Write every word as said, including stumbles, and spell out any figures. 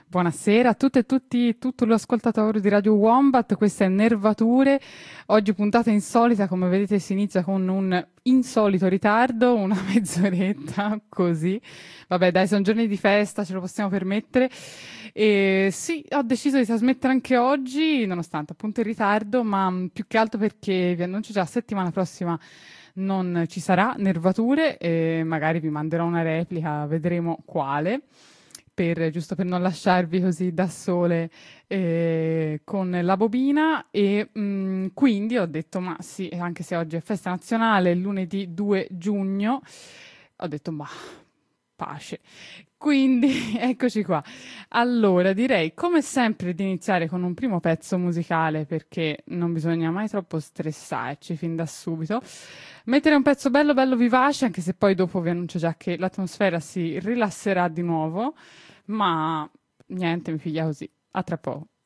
Buonasera a tutte e tutti, tutto l'ascoltatore di Radio Wombat, questa è Nervature, oggi puntata insolita, come vedete si inizia con un insolito ritardo, una mezz'oretta così, vabbè dai sono giorni di festa, ce lo possiamo permettere, e sì ho deciso di trasmettere anche oggi, nonostante appunto il ritardo, ma mh, più che altro perché vi annuncio già la settimana prossima non ci sarà Nervature e magari vi manderò una replica, vedremo quale per, giusto per non lasciarvi così da sole eh, con la bobina e mh, quindi ho detto ma sì, anche se oggi è festa nazionale, lunedì due giugno, ho detto ma pace. Quindi eccoci qua. Allora direi come sempre di iniziare con un primo pezzo musicale perché non bisogna mai troppo stressarci fin da subito. Mettere un pezzo bello bello vivace, anche se poi dopo vi annuncio già che l'atmosfera si rilasserà di nuovo. Ma niente, mi figlia così. A tra poco.